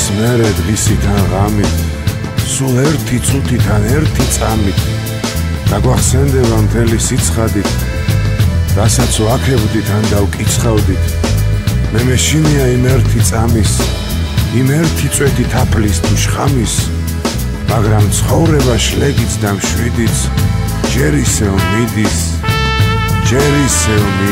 მერე დღისით ან ღამით, სულ ერთი წუთით ან ერთი წამით დაგვახსენდება მთელი სიცხადით, რასაც ვაქებდით ან დავკიცხავდით. მე მეშინია იმ ერთი წამის, იმ ერთი წვეთი თაფლის თუ შხამის, მაგრამ ცხოვრება შლეგიც და მშვიდიც ჯერ ისევ მიდის, ჯერ ისევ